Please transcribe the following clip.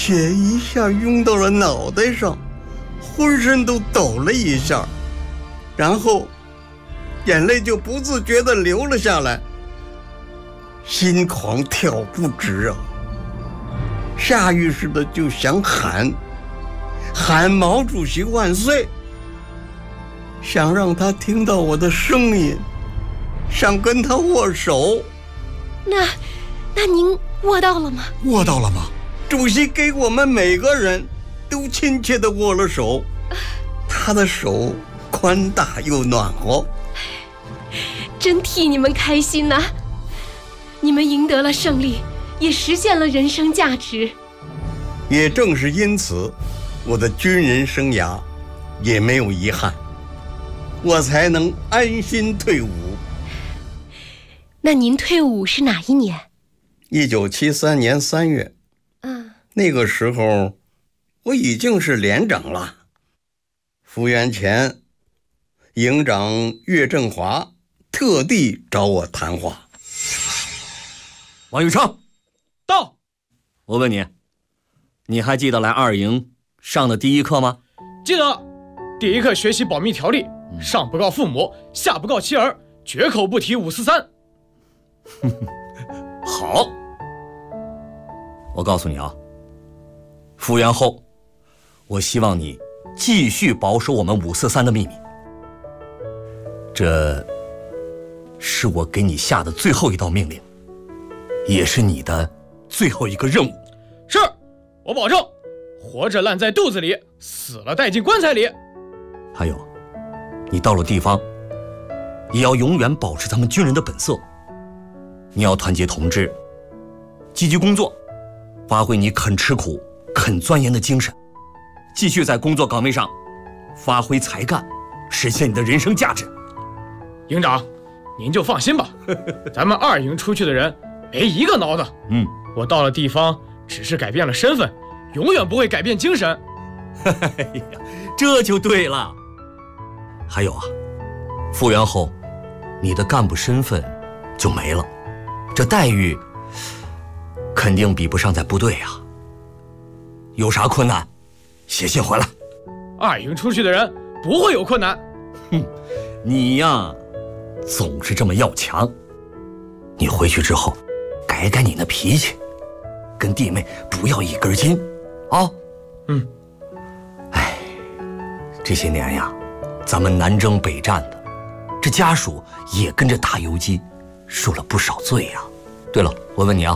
血一下涌到了脑袋上，浑身都抖了一下，然后眼泪就不自觉地流了下来，心狂跳不止啊！下意识的就想喊毛主席万岁，想让他听到我的声音，想跟他握手。 那您握到了吗？ 握到了吗？ 主席给我们每个人都亲切地握了手，他的手宽大又暖和。 真替你们开心呐！你们赢得了胜利，也实现了人生价值。 也正是因此，我的军人生涯也没有遗憾，我才能安心退伍。 那您退伍是哪一年 ？1973年3月。那个时候我已经是连长了。复员前，营长岳振华特地找我谈话。 王宇成， 到。 我问你，你还记得来2营上的第一课吗？ 记得，第一课学习保密条例，上不告父母，下不告妻儿，绝口不提543。 好，我告诉你啊，复员后，我希望你继续保守我们543的秘密。这是我给你下的最后一道命令，也是你的最后一个任务。 是，我保证，活着烂在肚子里，死了带进棺材里。 还有，你到了地方，也要永远保持咱们军人的本色。你要团结同志，积极工作，发挥你肯吃苦、肯钻研的精神，继续在工作岗位上发挥才干，实现你的人生价值。 营长，您就放心吧，咱们2营出去的人没一个孬的。我到了地方，只是改变了身份，永远不会改变精神。 哎呀，这就对了。还有啊，复员后，你的干部身份就没了，这待遇肯定比不上在部队啊。有啥困难，写信回来。 2营出去的人不会有困难。 你呀，总是这么要强。你回去之后，改改你那脾气，跟弟妹不要一根筋，啊。哎，这些年呀，咱们南征北战的，这家属也跟着打游击，受了不少罪呀。对了，我问你啊，